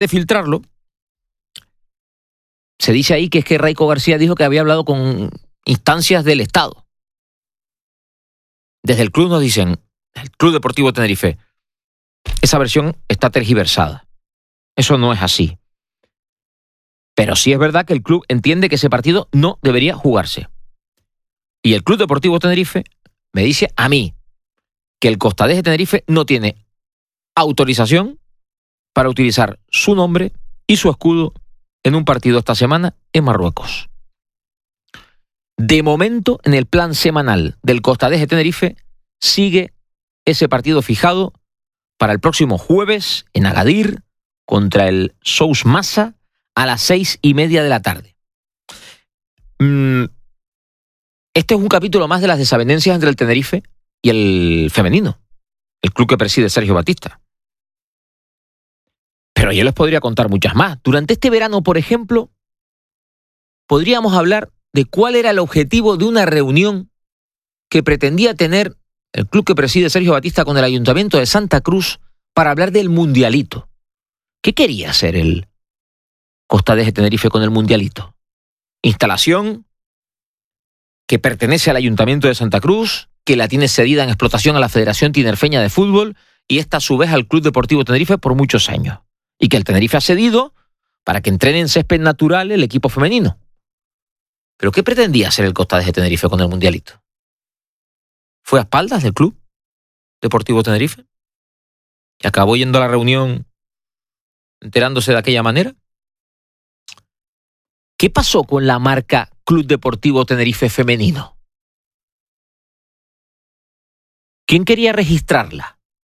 de filtrarlo, se dice ahí que es que Raico García dijo que había hablado con instancias del Estado. Desde el club nos dicen, el Club Deportivo Tenerife, esa versión está tergiversada. Eso no es así. Pero sí es verdad que el club entiende que ese partido no debería jugarse. Y el Club Deportivo Tenerife me dice a mí que el Costadés Tenerife no tiene autorización para utilizar su nombre y su escudo en un partido esta semana en Marruecos. De momento, en el plan semanal del Costadés Tenerife, sigue ese partido fijado para el próximo jueves en Agadir contra el Sous Massa a las 6:30 de la tarde. Este es un capítulo más de las desavenencias entre el Tenerife y el femenino, el club que preside Sergio Batista. Pero yo les podría contar muchas más. Durante este verano, por ejemplo, podríamos hablar de cuál era el objetivo de una reunión que pretendía tener el club que preside Sergio Batista con el Ayuntamiento de Santa Cruz para hablar del Mundialito. ¿Qué quería hacer el Costadés Tenerife con el Mundialito? Instalación que pertenece al Ayuntamiento de Santa Cruz, que la tiene cedida en explotación a la Federación Tinerfeña de Fútbol y esta a su vez al Club Deportivo Tenerife por muchos años. Y que el Tenerife ha cedido para que entrene en césped natural el equipo femenino. ¿Pero qué pretendía hacer el Costadés Tenerife con el Mundialito? ¿Fue a espaldas del Club Deportivo Tenerife? ¿Y acabó yendo a la reunión enterándose de aquella manera? ¿Qué pasó con la marca Club Deportivo Tenerife Femenino? ¿Quién quería registrarla?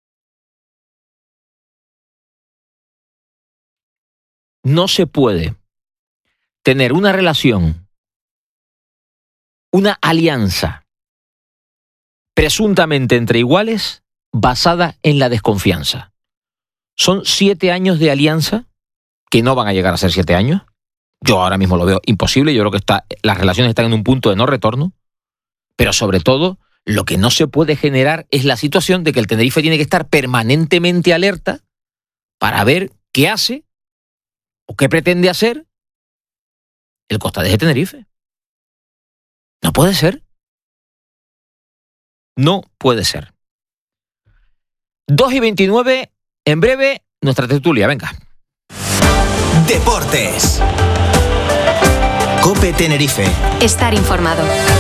No se puede tener una relación, una alianza presuntamente entre iguales basada en la desconfianza. Son 7 años de alianza que no van a llegar a ser 7 años. Yo ahora mismo lo veo imposible. Yo creo que las relaciones están en un punto de no retorno. Pero sobre todo, lo que no se puede generar es la situación de que el Tenerife tiene que estar permanentemente alerta para ver qué hace o qué pretende hacer el Costadés Tenerife. No puede ser. No puede ser. 2:29, en breve, nuestra tertulia, venga. Deportes. COPE Tenerife. Estar informado.